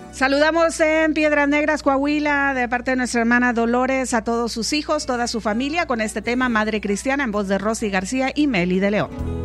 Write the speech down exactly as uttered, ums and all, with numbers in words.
Saludamos en Piedras Negras, Coahuila, de parte de nuestra hermana Dolores, a todos sus hijos, toda su familia, con este tema Madre Cristiana, en voz de Rosy García y Meli de León.